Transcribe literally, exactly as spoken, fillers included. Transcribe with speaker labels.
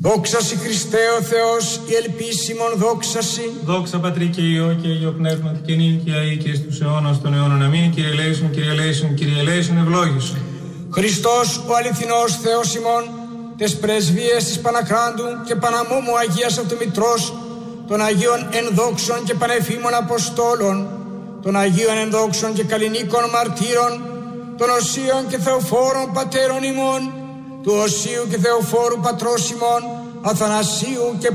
Speaker 1: Δόξασι Χριστέ ο Θεός, η ελπίσιμον δόξασι.
Speaker 2: Δόξα Πατρί και Υιό και Υιό Πνεύματι και νυν και αεί και στους αιώνας των αιώνων. Αμήν. Κύριε ελέησον, Κύριε ελέησον, Κύριε ελέησον, ευλόγησον.
Speaker 1: Χριστός ο αληθινός Θεός ημών, τες πρεσβείες της Παναχράντου και Παναμόμου Αγίας Αυτομητρός, των Αγίων ενδόξων και πανεφήμων Αποστόλων, των Αγίων ενδόξων και καλλινίκων μαρτύρων, των Οσίων και Θεοφόρων Πατέρων ημών, του Οσίου και Θεοφόρου Πατρός ημών, Αθανασίου και